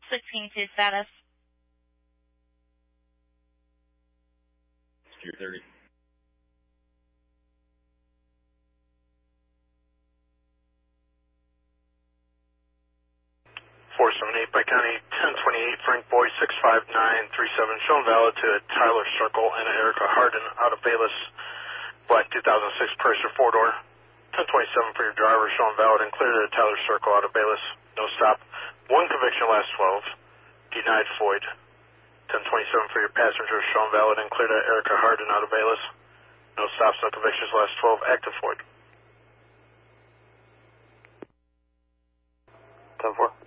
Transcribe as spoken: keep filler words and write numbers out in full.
sixteen two status. Steer thirty. four seven eight by County, ten twenty-eight, Frank Boy, six five nine three seven, shown valid to Tyler Circle and Erica Hardin out of Bayless, Black two thousand six Purser four door, ten twenty-seven for your driver, shown valid and clear to Tyler Circle out of Bayless, no stop, one conviction last twelve, denied Floyd, ten twenty-seven for your passenger, shown valid and clear to Erica Hardin out of Bayless, no stops, no convictions last twelve, active Floyd. ten four.